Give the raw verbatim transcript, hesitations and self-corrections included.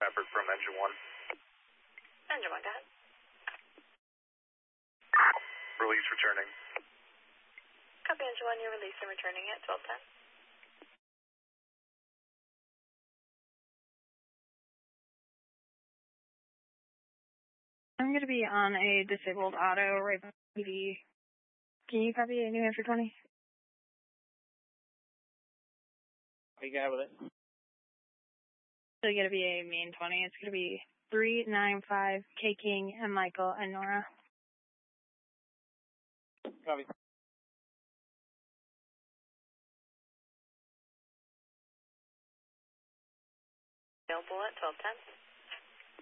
Effort from engine one. Engine one, go ahead. Release returning. Copy engine one, you're releasing returning at twelve ten. I'm going to be on a disabled auto right by P D. Can you copy a New Hampshire twenty? What you got with it? So you got to be a main twenty. It's going to be three nine five K King and Michael and Nora. Copy. Available at twelve ten.